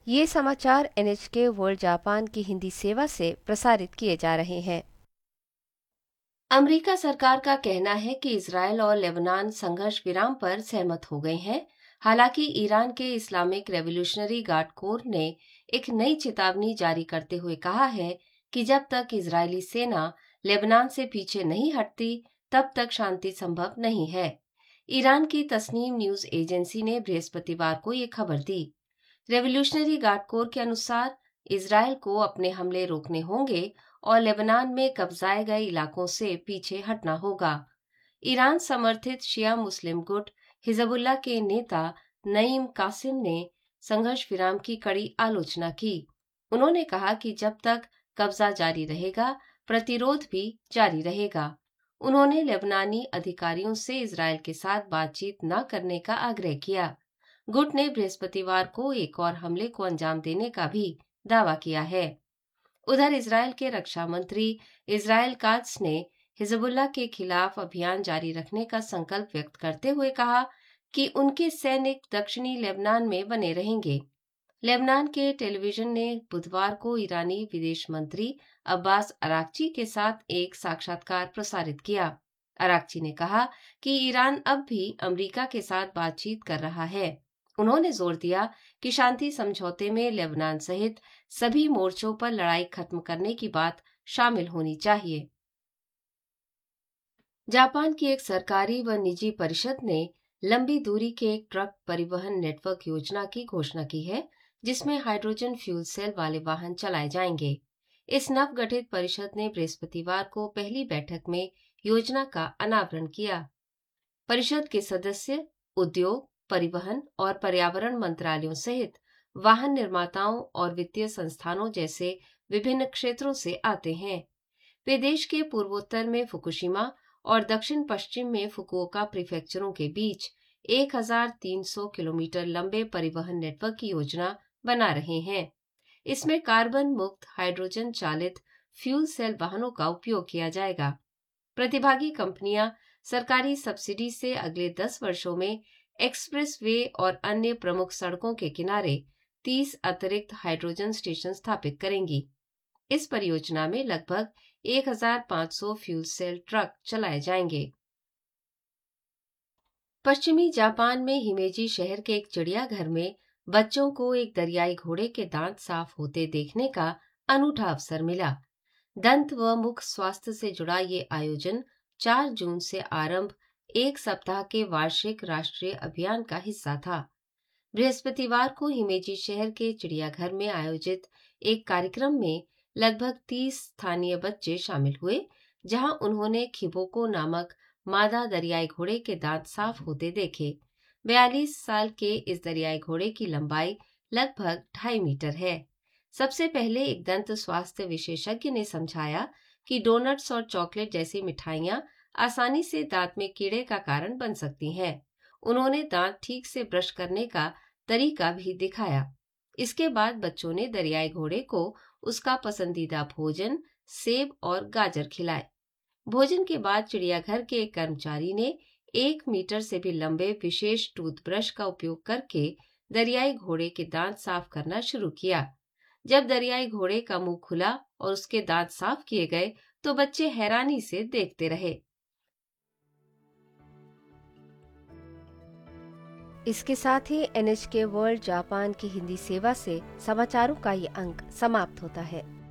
ये समाचार NHK world Japan की हिंदी सेवा से प्रसारित किए जा रहे हैं। अमेरिका सरकार का कहना है कि इजरायल और लेबनान संघर्ष विराम पर सहमत हो गए हैं। हालांकि ईरान के इस्लामिक रेवोल्यूशनरी गार्ड कोर ने एक नई चेतावनी जारी करते हुए कहा है कि जब तक इजरायली सेना लेबनान से पीछे नहीं हटती तब तक शांति संभव नहीं है। ईरान की तस्नीम न्यूज एजेंसी ने बृहस्पतिवार को ये खबर दी। रेवोल्यूशनरी गार्ड कोर के अनुसार इजरायल को अपने हमले रोकने होंगे और लेबनान में कब्जाए गए इलाकों से पीछे हटना होगा। ईरान समर्थित शिया मुस्लिम गुट हिजबुल्लाह के नेता नईम कासिम ने संघर्ष विराम की कड़ी आलोचना की। उन्होंने कहा कि जब तक कब्जा जारी रहेगा, प्रतिरोध भी जारी रहेगा। उन्होंने लेबनानी अधिकारियों से इजरायल के साथ बातचीत न करने का आग्रह किया। गुट ने बृहस्पतिवार को एक और हमले को अंजाम देने का भी दावा किया है। उधर इजरायल के रक्षा मंत्री इजराइल कात्ज ने हिजबुल्लाह के खिलाफ अभियान जारी रखने का संकल्प व्यक्त करते हुए कहा कि उनके सैनिक दक्षिणी लेबनान में बने रहेंगे। लेबनान के टेलीविजन ने बुधवार को ईरानी विदेश मंत्री अब्बास अराक्ची के साथ एक साक्षात्कार प्रसारित किया। अराक्ची ने कहा कि ईरान अब भी अमेरिका के साथ बातचीत कर रहा है। उन्होंने जोर दिया कि शांति समझौते में लेबनान सहित सभी मोर्चों पर लड़ाई खत्म करने की बात शामिल होनी चाहिए। जापान की एक सरकारी व निजी परिषद ने लंबी दूरी के एक ट्रक परिवहन नेटवर्क योजना की घोषणा की है, जिसमें हाइड्रोजन फ्यूल सेल वाले वाहन चलाए जाएंगे। इस नवगठित परिषद ने बृहस्पतिवार को पहली बैठक में योजना का अनावरण किया। परिषद के सदस्य उद्योग, परिवहन और पर्यावरण मंत्रालयों सहित वाहन निर्माताओं और वित्तीय संस्थानों जैसे विभिन्न क्षेत्रों से आते हैं। वे देश के पूर्वोत्तर में फुकुशिमा और दक्षिण पश्चिम में फुकुओका प्रीफेक्चरों के बीच 1300 किलोमीटर लंबे परिवहन नेटवर्क की योजना बना रहे हैं। इसमें कार्बन मुक्त हाइड्रोजन चालित फ्यूल सेल वाहनों का उपयोग किया जाएगा। प्रतिभागी कंपनियां सरकारी सब्सिडी से अगले 10 वर्षों में एक्सप्रेस वे और अन्य प्रमुख सड़कों के किनारे 30 अतिरिक्त हाइड्रोजन स्टेशन स्थापित करेंगी। इस परियोजना में लगभग 1500 फ्यूल सेल ट्रक चलाए जाएंगे। पश्चिमी जापान में हिमेजी शहर के एक चिड़ियाघर में बच्चों को एक दरियाई घोड़े के दांत साफ होते देखने का अनूठा अवसर मिला। दंत व मुख स्वास्थ्य से जुड़ा ये आयोजन 4 जून से आरंभ एक सप्ताह के वार्षिक राष्ट्रीय अभियान का हिस्सा था। बृहस्पतिवार को हिमेजी शहर के चिड़ियाघर में आयोजित एक कार्यक्रम में लगभग 30 स्थानीय बच्चे शामिल हुए, जहां उन्होंने खिबोको नामक मादा दरियाई घोड़े के दांत साफ होते देखे। 42 साल के इस दरियाई घोड़े की लंबाई लगभग 2.5 मीटर है। सबसे पहले एक दंत स्वास्थ्य विशेषज्ञ ने समझाया कि डोनट्स और चॉकलेट जैसी मिठाइयां आसानी से दांत में कीड़े का कारण बन सकती हैं। उन्होंने दांत ठीक से ब्रश करने का तरीका भी दिखाया। इसके बाद बच्चों ने दरियाई घोड़े को उसका पसंदीदा भोजन सेब और गाजर खिलाए। भोजन के बाद चिड़ियाघर के एक कर्मचारी ने 1 मीटर से भी लंबे विशेष टूथब्रश का उपयोग करके दरियाई घोड़े के दांत साफ करना शुरू किया। जब दरियाई घोड़े का मुंह खुला और उसके दांत साफ किए गए तो बच्चे हैरानी से देखते रहे। इसके साथ ही NHK वर्ल्ड जापान की हिंदी सेवा से समाचारों का ये अंक समाप्त होता है।